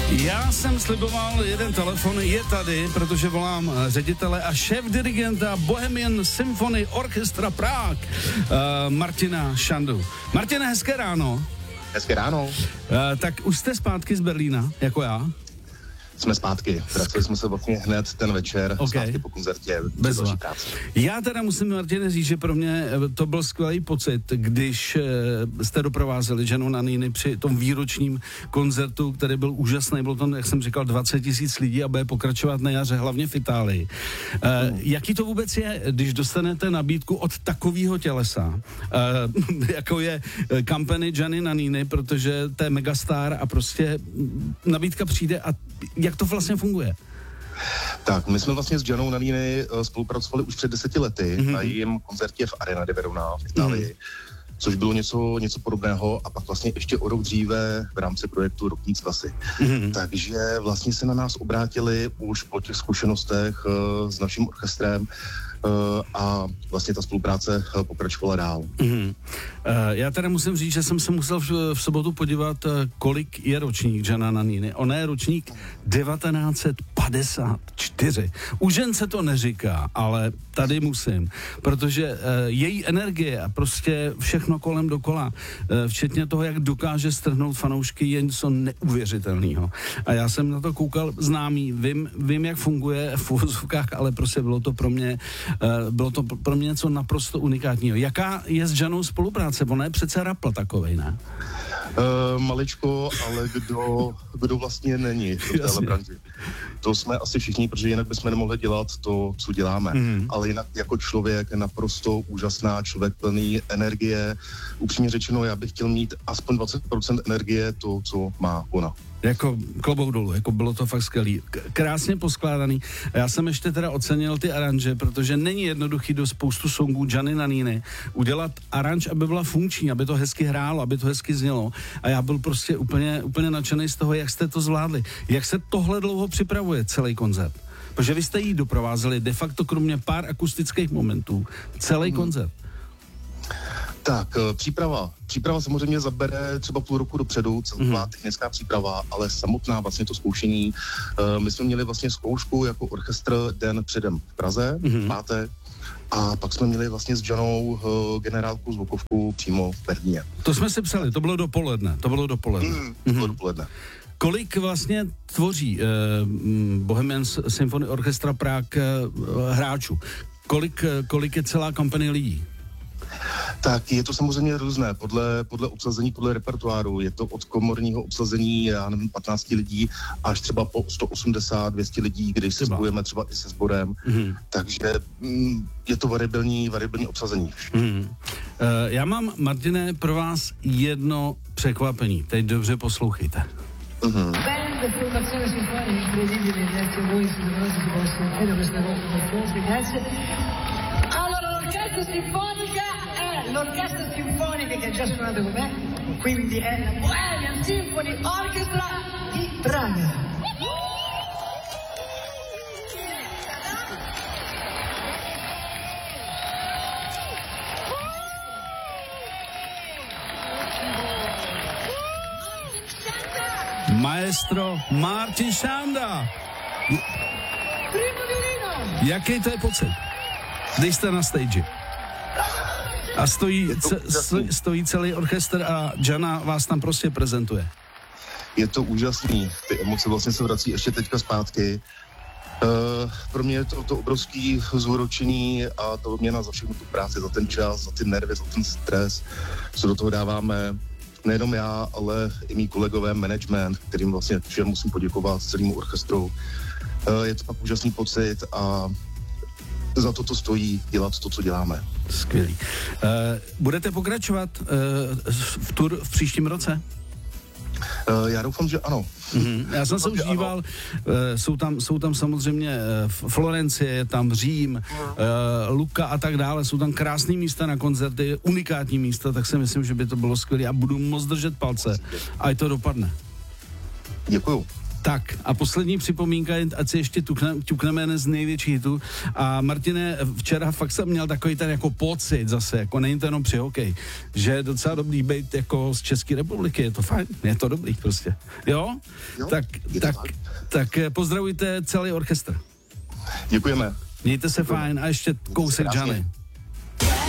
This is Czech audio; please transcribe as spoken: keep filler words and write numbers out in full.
Já jsem sliboval, jeden telefon je tady, protože volám ředitele a šéf dirigenta Bohemian Symphony Orchestra Prague, uh, Martina Šandu. Martine, hezké ráno. Hezké ráno. Uh, tak už jste zpátky z Berlína, jako já? Jsme zpátky. Vraceli jsme se vlastně hned ten večer, okay. Zpátky po koncertě. Bezva. Já teda musím, Martine, říct, že pro mě to byl skvělý pocit, když jste doprovázeli ženu Nanini při tom výročním koncertu, který byl úžasný. Bylo tam, jak jsem říkal, dvacet tisíc lidí a bude pokračovat na jaře, hlavně v Itálii. Hmm. Jaký to vůbec je, když dostanete nabídku od takového tělesa, jako je company Gianni Nannini, protože to je megastar a prostě nabídka přijde a jak to vlastně funguje? Tak, my jsme vlastně s Giannou Nannini spolupracovali už před deseti lety mm-hmm. na jejím koncertě v Arena di Verona v Itálii, mm-hmm. což bylo něco, něco podobného a pak vlastně ještě o rok dříve v rámci projektu Rockní Cvasy. Mm-hmm. Takže vlastně se na nás obrátili už po těch zkušenostech uh, s naším orchestrem uh, a vlastně ta spolupráce uh, pokračovala dál. Mm-hmm. Uh, já teda musím říct, že jsem se musel v, v sobotu podívat, uh, kolik je ročník Gianna Nannini. Ona je ročník devatenáct set padesát čtyři. U žen se to neříká, ale tady musím, protože uh, její energie a prostě všechno kolem dokola, uh, včetně toho, jak dokáže strhnout fanoušky, je něco neuvěřitelného. A já jsem na to koukal známý, vím, vím jak funguje v uvozovkách, ale prostě bylo to pro mě, uh, bylo to pro mě něco naprosto unikátního. Jaká je s Giannou spolupráce? Ona je přece rapl takovej, ne? Uh, maličko, ale kdo, kdo vlastně není v téhle branži. To jsme asi všichni, protože jinak bychom nemohli dělat to, co děláme. Mm. Ale jinak jako člověk naprosto úžasná, člověk plný energie. Upřímně řečeno, já bych chtěl mít aspoň dvacet procent energie, to, co má ona. Jako klobouk dolů, jako bylo to fakt skvělý. Krásně poskládaný. Já jsem ještě teda ocenil ty aranže, protože není jednoduchý do spoustu songů Gianni Nannini udělat aranž, aby byla funkční, aby to hezky hrálo, aby to hezky znělo. A já byl prostě úplně, úplně nadšený z toho, jak jste to zvládli. Jak se tohle dlouho připravuje, celý koncert? Protože vy jste jí doprovázeli de facto kromě pár akustických momentů celý hmm. koncert. Tak, příprava. Příprava samozřejmě zabere třeba půl roku dopředu, celá mm. technická příprava, ale samotná vlastně to zkoušení. Uh, my jsme měli vlastně zkoušku jako orchestr den předem v Praze, mm. v pátek, a pak jsme měli vlastně s Giannou uh, generálku zvukovku přímo v Berlíně. To jsme si psali, to bylo dopoledne, to bylo dopoledne. Mm, to bylo dopoledne. Kolik vlastně tvoří uh, Bohemian Symphony Orchestra Prague uh, hráčů? Kolik, uh, kolik je celá company lidí? Tak je to samozřejmě různé, podle, podle obsazení, podle repertoáru. Je to od komorního obsazení, já nevím, patnáct lidí, až třeba po sto osmdesát, dvě stě lidí, když se spojujeme třeba i se sborem. Mm. Takže mm, je to variabilní, variabilní obsazení. Mm. Uh, já mám, Martine, pro vás jedno překvapení. Teď dobře poslouchejte. Mm-hmm. Band, formazione sinfonica incredibile, grazie a voi, sicuramente si può sentire questa cosa, grazie. Allora, l'orchestra sinfonica è l'orchestra sinfonica che ha già suonato con me, quindi è la Bohemian Symphony Orchestra di Praga. Maestro Martin Šanda. Jaký to je pocit, když jste na stage? A stojí, ce, stojí celý orchestr a Gianna vás tam prostě prezentuje. Je to úžasný. Ty emoce vlastně se vrací ještě teďka zpátky. Uh, pro mě je to, to obrovský zúročení a to odměna za všechnu tu práci, za ten čas, za ty nervy, za ten stres, co do toho dáváme. Nejenom já, ale i mý kolegové, management, kterým vlastně všem musím poděkovat, celému orchestru. Uh, je to pak úžasný pocit a za to to stojí dělat to, co děláme. Skvělý. Uh, budete pokračovat uh, v tur v příštím roce? Uh, já doufám, že ano. Mm-hmm. Já jsem se už díval, uh, jsou, tam, jsou tam samozřejmě uh, Florencie, je tam Řím, uh, Luka a tak dále, jsou tam krásné místa na koncerty, unikátní místa, tak si myslím, že by to bylo skvělé a budu moc držet palce, ať to dopadne. Děkuju. Tak a poslední připomínka, ať si ještě tukne, tukneme jeden z největších hitů. A Martine, včera fakt jsem měl takový ten jako pocit zase, jako není to jenom při hokeji, že je docela dobrý být jako z České republiky, je to fajn, je to dobrý prostě. Jo? Jo, tak, je tak, to fakt. tak pozdravujte celý orchestr. Děkujeme. Mějte se Děkujeme. fajn a ještě kousek krásně. Johnny.